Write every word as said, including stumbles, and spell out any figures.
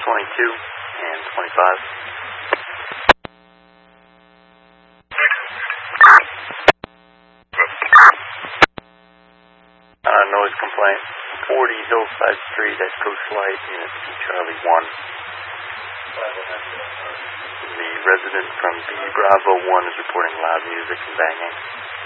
twenty-two and twenty-five. Uh, noise complaint. forty Hillside Street at Coast Light, Unit P Charlie one. The resident from B Bravo one is reporting loud music and banging.